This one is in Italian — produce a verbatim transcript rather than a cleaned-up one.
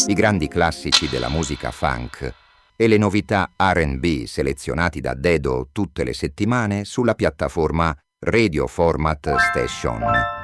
i grandi classici della musica funk e le novità R and B selezionati da Dedo tutte le settimane sulla piattaforma Radio Format Station.